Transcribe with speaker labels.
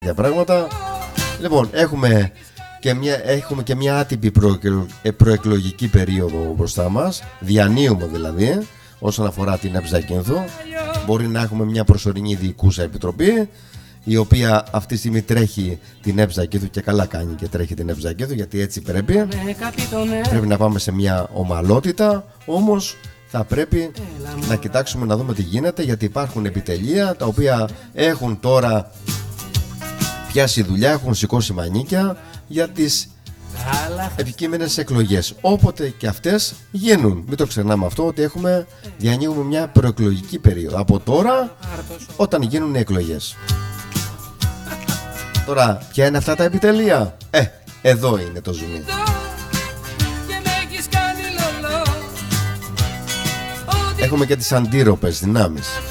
Speaker 1: για πράγματα. Λοιπόν, έχουμε και μια άτυπη προεκλογική περίοδο μπροστά μας. Διανύουμε δηλαδή όσον αφορά την Ευζακίνθο. Μπορεί να έχουμε μια προσωρινή διοικούσα επιτροπή, η οποία αυτή τη στιγμή τρέχει την Ευζακίνθο, και καλά κάνει και τρέχει την Ευζακίνθο, γιατί έτσι πρέπει. Πρέπει να πάμε σε μια ομαλότητα, όμως θα πρέπει να κοιτάξουμε να δούμε τι γίνεται, γιατί υπάρχουν επιτελεία τα οποία έχουν τώρα πιάσει δουλειά, έχουν σηκώσει μανίκια για τις επικείμενες εκλογές. Όποτε και αυτές γίνουν. Μην το ξεχνάμε αυτό, ότι διανοίγουμε μια προεκλογική περίοδο από τώρα, όταν γίνουν οι εκλογές. Τώρα, ποια είναι αυτά τα επιτελεία? Εδώ είναι το ζουμί. Έχουμε και τις αντίρροπες δυνάμεις.